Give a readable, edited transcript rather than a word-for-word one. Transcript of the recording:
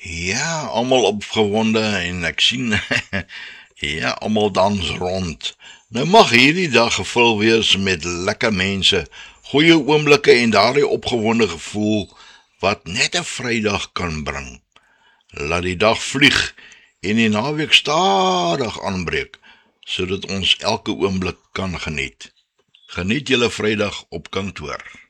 Ja, almal opgewonde en ek sien, ja, almal dans rond. Nou mag hierdie dag gevul wees met lekker mense, goeie oomblikke en daardie opgewonde gevoel wat net 'n Vrydag kan bring. Laat die dag vlieg en die naweek stadig aanbreek, sodat ons elke oomblik kan geniet. Geniet julle Vrydag op kantoor.